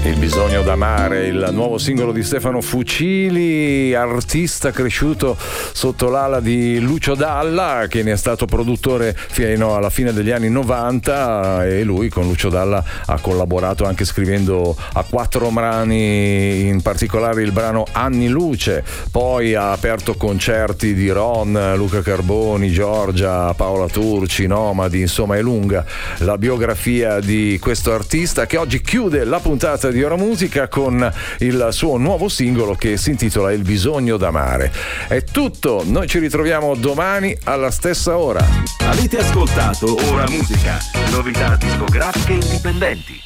Il bisogno d'amare, il nuovo singolo di Stefano Fucili, artista cresciuto sotto l'ala di Lucio Dalla, che ne è stato produttore fino alla fine degli anni 90, e lui con Lucio Dalla ha collaborato anche scrivendo a 4 brani, in particolare il brano Anni Luce. Poi ha aperto concerti di Ron, Luca Carboni, Giorgia, Paola Turci, Nomadi, insomma è lunga la biografia di questo artista, che oggi chiude la puntata di Ora Musica con il suo nuovo singolo che si intitola Il bisogno d'amare. È tutto, noi ci ritroviamo domani alla stessa ora. Avete ascoltato Ora Musica, novità discografiche indipendenti.